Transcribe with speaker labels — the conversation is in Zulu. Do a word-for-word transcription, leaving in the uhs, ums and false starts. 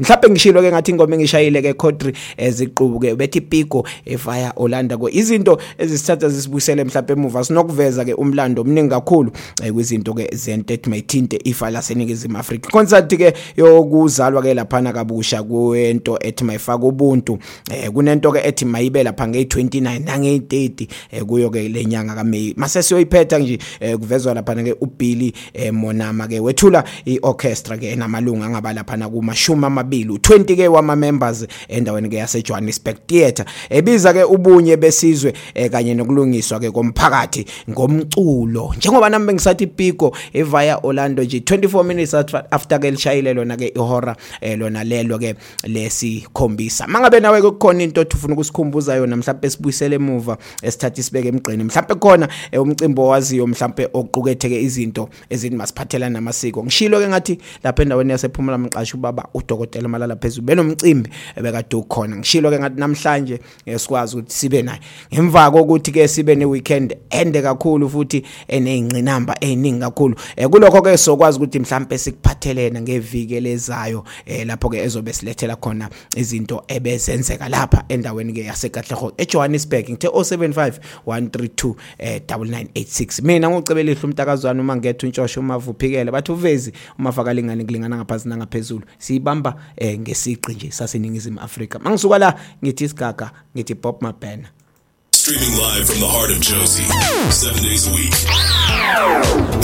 Speaker 1: mhlawumbe ngishilo ke ngathi ingoma engishayile ke Codri eziqubu ke bethi Pico evaya Orlando ko izinto ezisithatha zisibuyisele mhlawumbe emuva sinokuveza ke umlando omningi kakhulu kwizinto ke zentet mayithinte ifa laseningizimu Afrika concert ke yokuzalwa ke lapha kabusha kwento ethi mayifaka ubuntu kunento ke ethi mayibe lapha nge twenty-nine nange thirty kuyo ke lenyanga kaMay mase siyoyiphetha nje kuvezwa lapha ke uBilly Monama ke wethula iorchestra ke enamalunga angaba lapha na kumashumi amabili twenty ke wama members endaweni ke yase Johannesburg Theatre ebiza ke ubunye besizwe kanye nokulungiswa ke komphakathi ngomculo njengoba nami bengisathi Pico evaya Orlando nje twenty-four minutes after ke lishayile lona ke ihora lona lelo ke lesikhombisa mangabe nawe kukhona into ofuna ukusikhumbuza yona mhlawumbe sibuyisele emuva esithatha isibeke emgqeni mhlawumbe khona umcimbi owaziyo mhlawumbe oquketheke izinto ezini masiphathelana namasiko ngishilo ke ngathi lapha endaweni yasephumula mqasho ubaba uDokotela Malala Phezulu benomcimbi ebekade ukhona ngishilo ke ngathi namhlanje sikwazi ukuthi sibe naye ngemva kokuthi ke sibe ne weekend ende kakhulu futhi eneyingqinamba eziningi kakhulu kulokho ke sokwazi ukuthi mhlawumbe sikuphathelena ngeviki lezayo lapho ke ezobe silethela khona izinto ebezenzeka lapha endaweni ke yaseKatlego eJohannesburg ngithe oh seven five one three two nine nine eight six mina ngocebelihlo umntakazwana uma ngethu intshosho umavuphikele bathi uvezi umafakalingane kulingana ngaphansi nangaphezulu siyibamba ngesiqi nje saseningizimu Afrika mangisuka la ngithi isigaga ngithi Bob Mabena
Speaker 2: streaming live from the heart of Josie seven days a week.